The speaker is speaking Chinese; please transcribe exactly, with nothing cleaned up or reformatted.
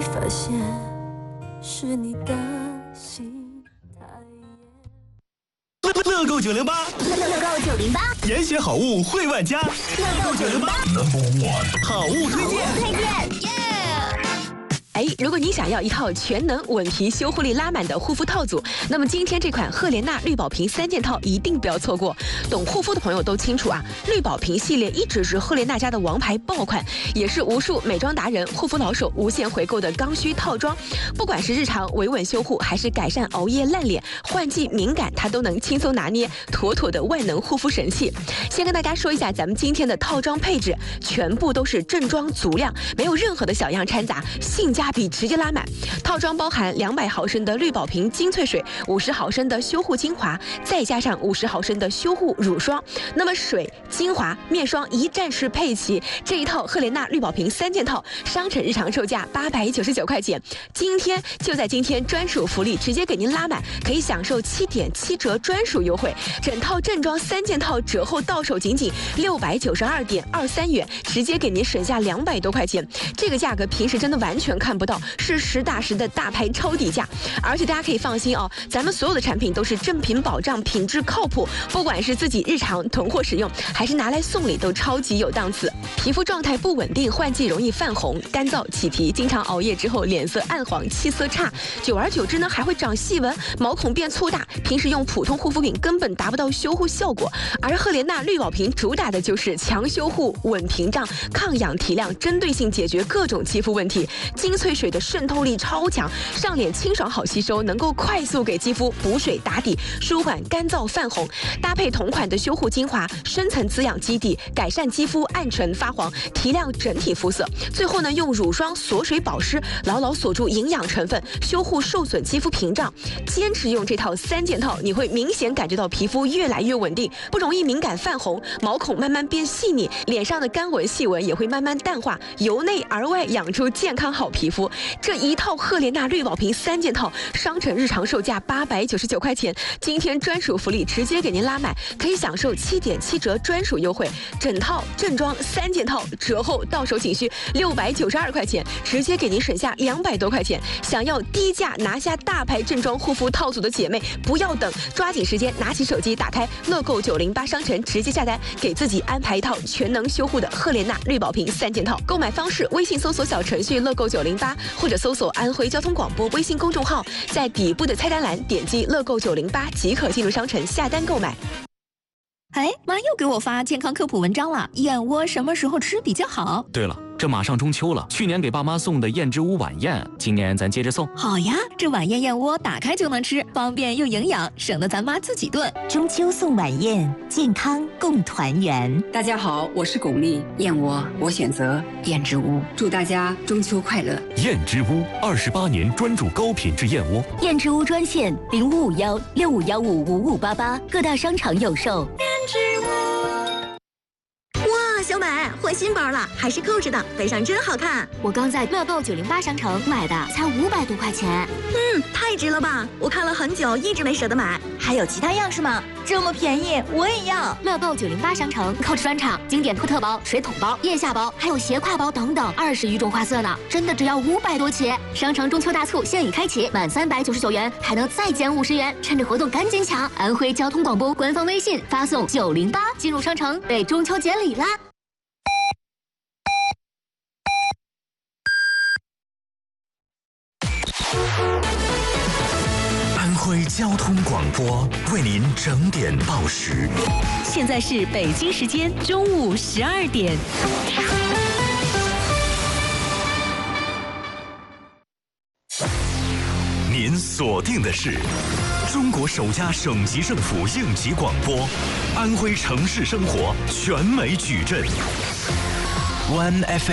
发现是你的心太乐乐购九零八， 乐购九零八， 研选好物惠万家。乐购九零八 ，Number One， 好物推荐。 推荐，耶！ 哎，如果你想要一套全能稳皮、修护力拉满的护肤套组，那么今天这款赫莲娜绿宝瓶三件套一定不要错过。懂护肤的朋友都清楚啊，绿宝瓶系列一直是赫莲娜家的王牌爆款，也是无数美妆达人、护肤老手无限回购的刚需套装。不管是日常维稳修护，还是改善熬夜烂脸、换季敏感，它都能轻松拿捏，妥妥的万能护肤神器。先跟大家说一下咱们今天的套装配置，全部都是正装足量，没有任何的小样掺杂，性价比直接拉满。套装包含两百毫升的绿宝瓶精粹水，五十毫升的修护精华，再加上五十毫升的修护乳霜。那么水、精华、面霜一站式配齐，这一套赫莲娜绿宝瓶三件套，商城日常售价八百九十九块钱，今天就在今天专属福利，直接给您拉满，可以享受七点七折专属优惠。整套正装三件套折后到手仅仅六百九十二点二三元，直接给您省下两百多块钱。这个价格平时真的完全看不到，是实打实的大牌超底价。而且大家可以放心哦，咱们所有的产品都是正品保障，品质靠谱，不管是自己日常囤货使用，还是拿来送礼，都超级有档次。皮肤状态不稳定，换季容易泛红、干燥、起皮，经常熬夜之后脸色暗黄、气色差，久而久之呢还会长细纹，毛孔变粗大，平时用普通护肤品根本达不到修护效果。而赫莲娜绿宝瓶主打的就是强修护、稳屏障、抗氧提亮，针对性解决各种肌肤问题。精粹水的渗透力超强，上脸清爽好吸收，能够快速给肌肤补水打底，舒缓干燥泛红。搭配同款的修护精华，深层滋养基底，改善肌肤暗沉发黄，提亮整体肤色。最后呢，用乳霜锁水保湿，牢牢锁住营养成分，修护受损肌肤屏障。坚持用这套三件套，你会明显感觉到皮肤越来越稳定，不容易敏感泛红，毛孔慢慢变细腻，脸上的干纹细纹也会慢慢淡化，由内而外养出健康好皮肤。这一套赫莲娜绿宝瓶三件套，商城日常售价八百九十九块钱，今天专属福利直接给您拉满，可以享受七点七折专属优惠。整套正装三件套折后到手仅需六百九十二块钱，直接给您省下两百多块钱。想要低价拿下大牌正装护肤套组的姐妹，不要等，抓紧时间拿起手机，打开乐购九零八商城，直接下单，给自己安排一套全能修护的赫莲娜绿宝瓶三件套。购买方式：微信搜索小程序乐购九零八，或者搜索安徽交通广播微信公众号，在底部的菜单栏点击乐购九零八即可进入商城下单购买。 哎，妈又给我发健康科普文章了，燕窝什么时候吃比较好？ 对了，这马上中秋了，去年给爸妈送的燕之屋晚宴，今年咱接着送。 好呀，这晚宴燕窝打开就能吃，方便又营养，省得咱妈自己炖。 中秋送晚宴，健康共团圆。 大家好，我是巩俐，燕窝我选择燕之屋，祝大家中秋快乐。 燕之屋二十八年专注高品质燕窝。 燕之屋专线零五五幺六五幺五五五八八，各大商场有售。 哇，小美换新包了，还是扣着的，背上真好看。 我刚在乐购九零八商城买的，才五百多块钱。 嗯，太值了吧！我看了很久，一直没舍得买。 还有其他样式吗？这么便宜，我也要。乐购九零八商城 Coach 专场经典托特包、水桶包、腋下包，还有斜挎包等等，二十余种花色呢，真的只要五百多起。商城中秋大促现已开启，满三百九十九元还能再减五十元，趁着活动赶紧抢！安徽交通广播官方微信发送九零八进入商城，备中秋节礼啦！ 安徽交通广播为您整点报时。 现在是北京时间中午十二点。 您锁定的是中国首家省级政府应急广播，安徽城市生活全美矩阵 ，One F M。